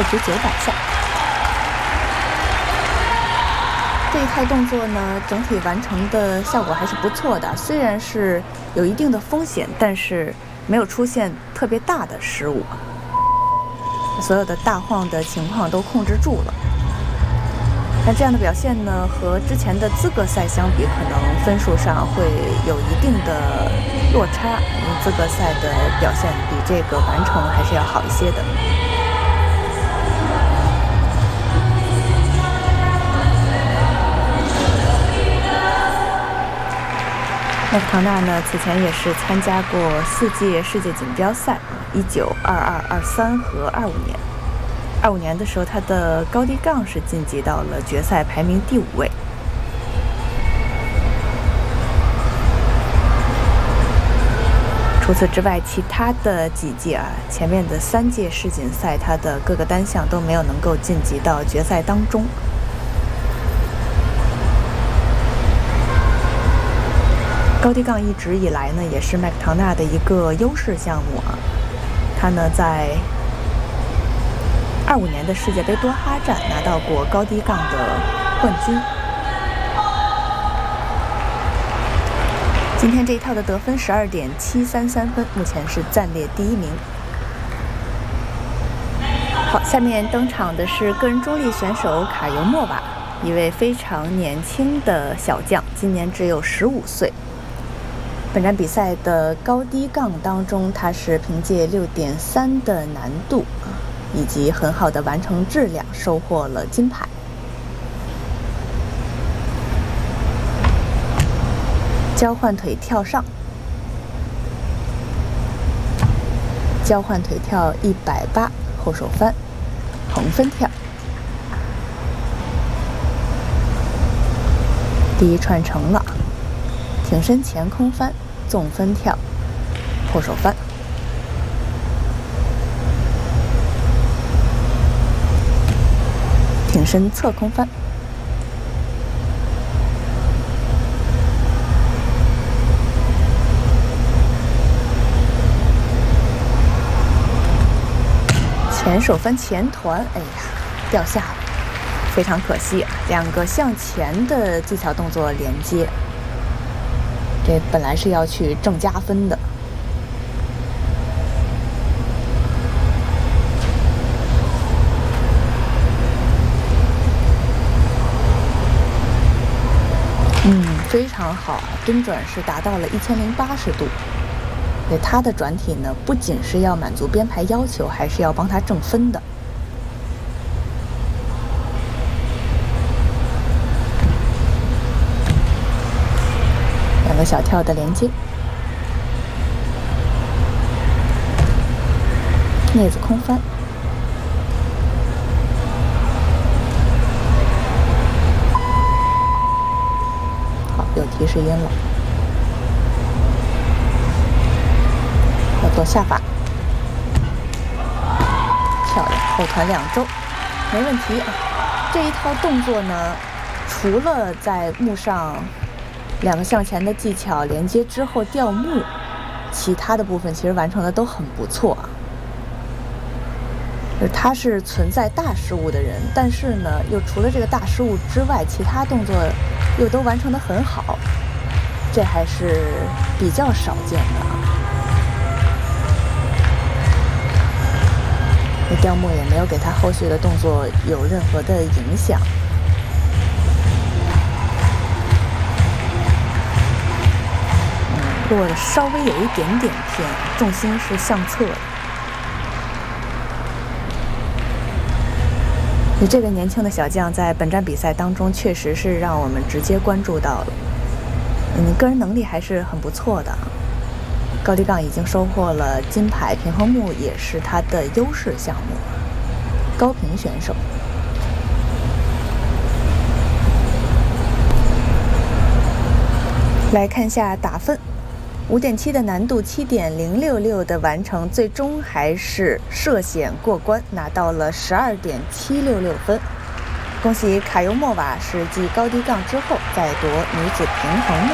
局900下。这一套动作呢，整体完成的效果还是不错的，虽然是有一定的风险，但是没有出现特别大的失误，所有的大晃的情况都控制住了。但这样的表现呢，和之前的资格赛相比，可能分数上会有一定的落差，因为资格赛的表现比这个完成还是要好一些的。麦克唐纳呢，此前也是参加过4届世界锦标赛，19、22、23和25年。25年的时候，他的高低杠是晋级到了决赛，排名第5位。除此之外，其他的几届前面的3届世锦赛，他的各个单项都没有能够晋级到决赛当中。高低杠一直以来呢，也是麦克唐纳的一个优势项目他呢在25年的世界杯多哈站拿到过高低杠的冠军。今天这一套的得分12.733分，目前是暂列第1名。好，下面登场的是个人中立选手卡尤莫瓦，一位非常年轻的小将，今年只有15岁。本站比赛的高低杠当中，他是凭借6.3的难度以及很好的完成质量收获了金牌。交换腿跳上，交换腿跳180，后手翻，横分跳，第一串成了。挺身前空翻，纵分跳，后手翻，挺身侧空翻，前手翻前团，哎呀，掉下了，非常可惜，2个向前的技巧动作连接。这本来是要去正加分的。非常好，蹲转是达到了1080度。对他的转体呢，不仅是要满足编排要求，还是要帮他挣分的。2个小跳的连接，镊子空翻，好，有提示音了，要做下法，漂亮，后团2周，没问题这一套动作呢，除了在幕上2个向前的技巧连接之后掉幕，其他的部分其实完成的都很不错他是存在大失误的人，但是呢，又除了这个大失误之外，其他动作又都完成的很好，这还是比较少见的掉幕也没有给他后续的动作有任何的影响。落的稍微有一点点偏，重心是向侧的。这个年轻的小将在本站比赛当中，确实是让我们直接关注到了。个人能力还是很不错的。高低杠已经收获了金牌，平衡木也是他的优势项目。高平选手。来看一下打分。5.7的难度，7.066的完成，最终还是涉险过关，拿到了12.766分。恭喜卡尤莫瓦是继高低杠之后再夺女子平衡木。